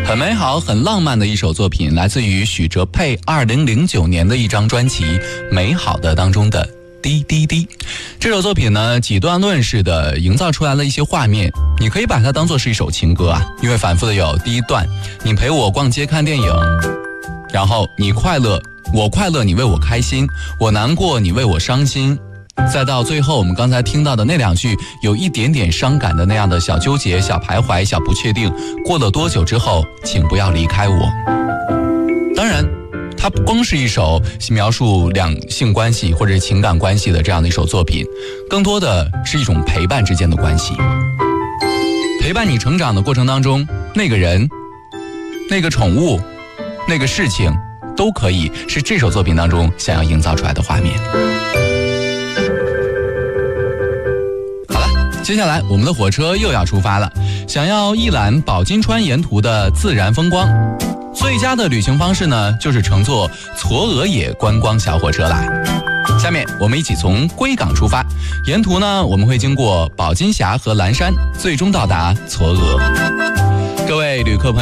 很美好很浪漫的一首作品，来自于许哲佩2009年的一张专辑《美好的》当中的滴滴滴。这首作品呢，几段论式的营造出来了一些画面，你可以把它当作是一首情歌啊，因为反复的有第一段，你陪我逛街看电影，然后你快乐我快乐你为我开心，我难过你为我伤心，再到最后我们刚才听到的那两句有一点点伤感的那样的小纠结、小徘徊、小不确定，过了多久之后请不要离开我。当然它不光是一首描述两性关系或者情感关系的这样的一首作品，更多的是一种陪伴之间的关系，陪伴你成长的过程当中，那个人、那个宠物、那个事情都可以是这首作品当中想要营造出来的画面。好了，接下来我们的火车又要出发了，想要一览宝金川沿途的自然风光，最佳的旅行方式呢，就是乘坐嵯峨野观光小火车啦。下面我们一起从归港出发，沿途呢我们会经过宝金峡和蓝山，最终到达嵯峨。各位旅客朋友